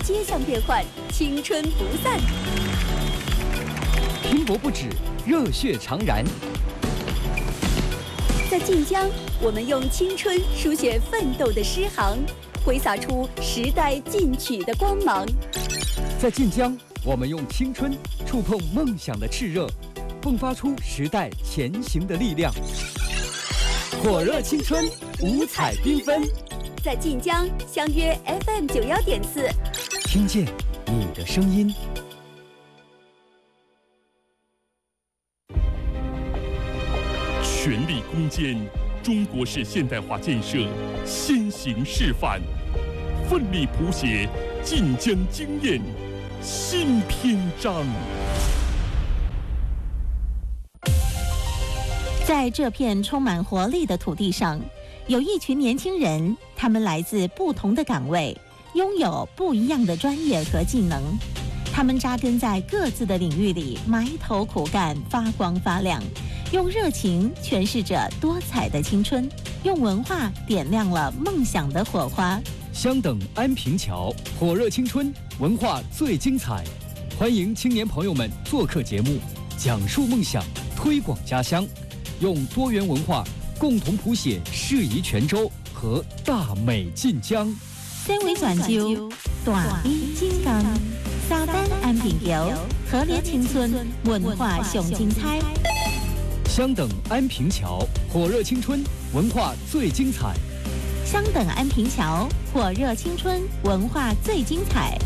街巷变幻，青春不散。 拼搏不止，热血常燃。 在晋江，我们用青春书写奋斗的诗行，挥洒出时代进取的光芒。 在晋江，我们用青春触碰梦想的炽热，迸发出时代前行的力量。火热青春，五彩缤纷。 在晋江相约 FM 91.4， 听见你的声音。 全力攻坚中国式现代化建设先行示范，奋力谱写晋江经验新篇章。 在这片充满活力的土地上，有一群年轻人，他们来自不同的岗位，拥有不一样的专业和技能。他们扎根在各自的领域里，埋头苦干，发光发亮，用热情诠释着多彩的青春，用文化点亮了梦想的火花。 相等安平桥，火热青春，文化最精彩。欢迎青年朋友们做客节目，讲述梦想，推广家乡，用多元文化共同谱写适宜泉州和大美晋江。 三维转州，大美晋江，沙丹安平桥，和联青春，文化上精彩。 相等安平桥，火热青春，文化最精彩。 相等安平桥，火热青春，文化最精彩。